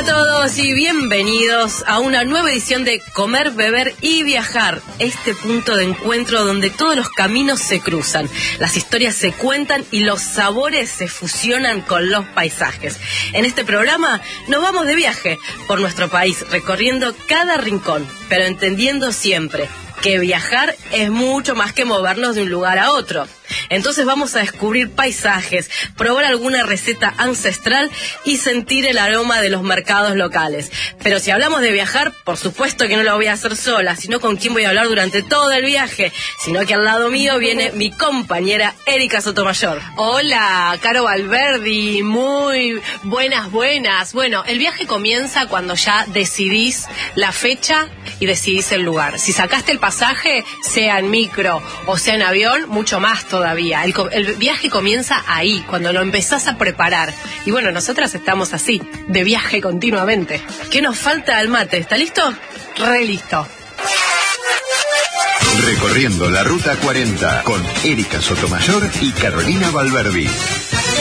todos y bienvenidos a una nueva edición de Comer, Beber y Viajar. Este punto de encuentro donde todos los caminos se cruzan, las historias se cuentan y los sabores se fusionan con los paisajes. En este programa nos vamos de viaje por nuestro país, recorriendo cada rincón, pero entendiendo siempre que viajar es mucho más que movernos de un lugar a otro. Entonces vamos a descubrir paisajes, probar alguna receta ancestral y sentir el aroma de los mercados locales. Pero si hablamos de viajar, por supuesto que no lo voy a hacer sola, sino con quien voy a hablar durante todo el viaje, sino que al lado mío viene mi compañera Erika Sotomayor. Hola, Caro Valverdi, muy buenas. Bueno, el viaje comienza cuando ya decidís la fecha y decidís el lugar. Si sacaste el pasaje, sea en micro o sea en avión, mucho más todavía. El viaje comienza ahí, cuando lo empezás a preparar. Y bueno, nosotras estamos así, de viaje continuamente. ¿Qué nos falta al mate? ¿Está listo? Re listo. Recorriendo la Ruta 40 con Erika Sotomayor y Carolina Valverdi.